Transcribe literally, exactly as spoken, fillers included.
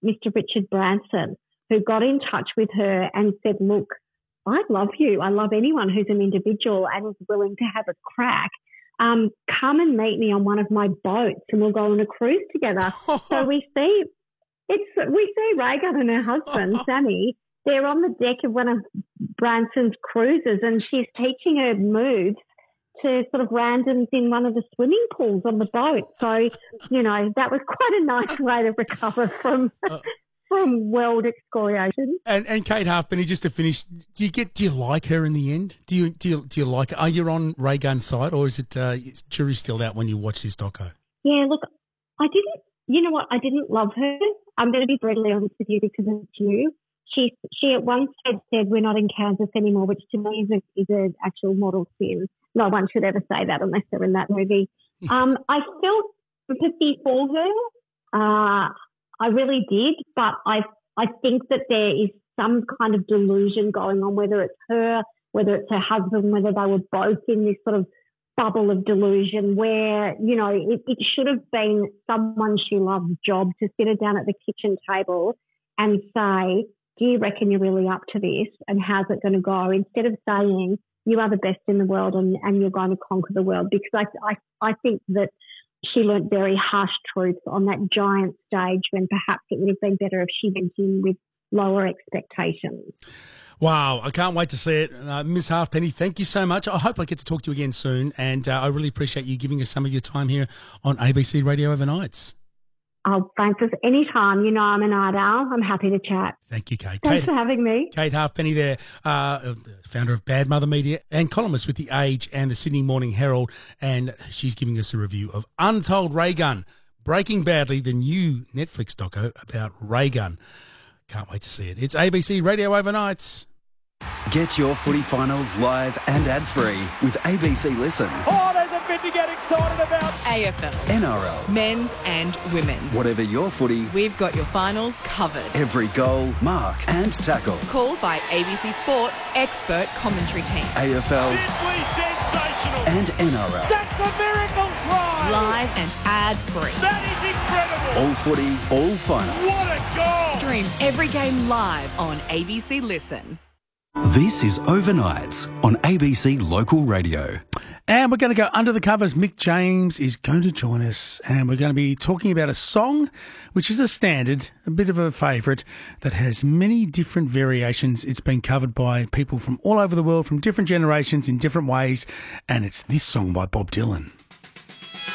Mister Richard Branson, who got in touch with her and said, look, I love you. I love anyone who's an individual and is willing to have a crack. Um, come and meet me on one of my boats and we'll go on a cruise together. So we see it's we see Rhaegar and her husband, Sammy, they're on the deck of one of Branson's cruises and she's teaching her moves to sort of randoms in one of the swimming pools on the boat. So, you know, that was quite a nice way to recover from uh, from world excoriation. And and Kate Halfpenny, just to finish, do you get do you like her in the end? Do you do you do you like her? Are you on Rhaegar's side, or is it uh, jury still out when you watch this doco? Yeah, look, I didn't. You know what? I didn't love her. I'm going to be brutally honest with you because it's you. She she at one stage said we're not in Kansas anymore, which to me is a is an actual mortal sin. No one should ever say that unless they're in that movie. Um, I felt sympathy for her. Uh, I really did, but I I think that there is some kind of delusion going on, whether it's her, whether it's her husband, whether they were both in this sort of bubble of delusion where, you know, it, it should have been someone she loves job to sit her down at the kitchen table and say, do you reckon you're really up to this and how's it going to go? Instead of saying you are the best in the world and, and you're going to conquer the world, because I, I, I think that she learnt very harsh truths on that giant stage when perhaps it would have been better if she went in with lower expectations. Wow, I can't wait to see it. Uh, Miss Halfpenny, thank you so much. I hope I get to talk to you again soon, and uh, I really appreciate you giving us some of your time here on A B C Radio Overnights. Oh, Francis, anytime. You know I'm a night owl. I'm happy to chat. Thank you, Kate. Thanks Kate, for having me. Kate Halfpenny there, uh, founder of Bad Mother Media and columnist with The Age and the Sydney Morning Herald, and she's giving us a review of Untold Rhaegun, Breaking Badly, the new Netflix doco about Rhaegun. Can't wait to see it. It's A B C Radio Overnights. Get your footy finals live and ad-free with A B C Listen. Oh, there's a bit to get excited about. A F L, N R L, men's and women's. Whatever your footy, we've got your finals covered. Every goal, mark and tackle. Called by A B C Sports expert commentary team. A F L. Simply sensational. And N R L. That's a miracle try. Live and ad-free. That is incredible. All footy, all finals. What a goal. Stream every game live on A B C Listen. This is Overnights on A B C Local Radio. And we're going to go under the covers. Mick James is going to join us, and we're going to be talking about a song which is a standard, a bit of a favourite, that has many different variations. It's been covered by people from all over the world, from different generations, in different ways, and it's this song by Bob Dylan.